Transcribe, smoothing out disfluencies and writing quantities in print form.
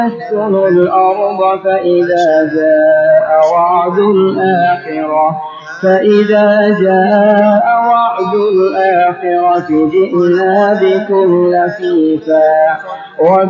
يَرِثُ الْأَرْضَ فَإِذَا جَاءَ وَعْدُ الْآخِرَةِ جِئْنَا بِكُمْ لَفِيفًا